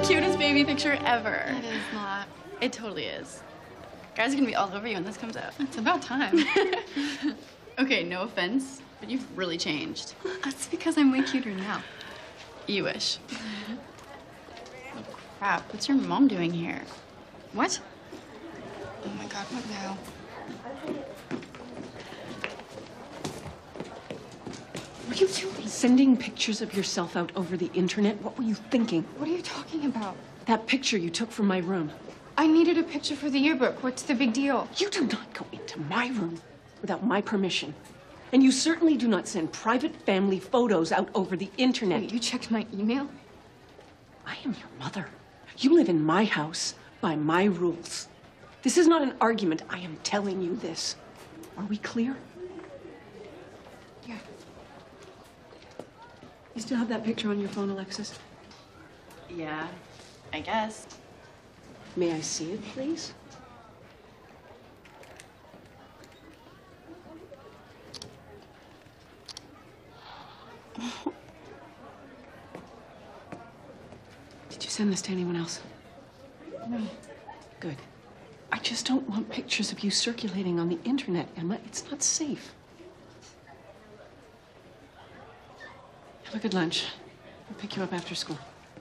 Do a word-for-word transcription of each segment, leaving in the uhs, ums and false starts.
cutest baby picture ever. It is not. It totally is. Guys are gonna be all over you when this comes out. It's about time. Okay, no offense, but you've really changed. That's because I'm way cuter now. You wish. Oh, crap. What's your mom doing here? What? Oh my God, what now? What are you doing? Sending pictures of yourself out over the internet? What were you thinking? What are you talking about? That picture you took from my room. I needed a picture for the yearbook. What's the big deal? You do not go into my room without my permission. And you certainly do not send private family photos out over the internet. Wait, you checked my email? I am your mother. You live in my house by my rules. This is not an argument. I am telling you this. Are we clear? Yeah. You still have that picture on your phone, Alexis? Yeah, I guess. May I see it, please? Did you send this to anyone else? No. Good. I just don't want pictures of you circulating on the internet, Emma. It's not safe. Have a good lunch. I'll pick you up after school.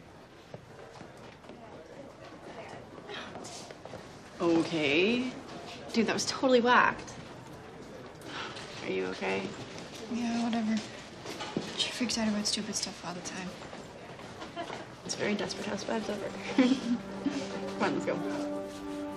Okay. Dude, that was totally whacked. Are you okay? Yeah, whatever. She freaks out about stupid stuff all the time. It's very Desperate Housewives over. Come on, let's go.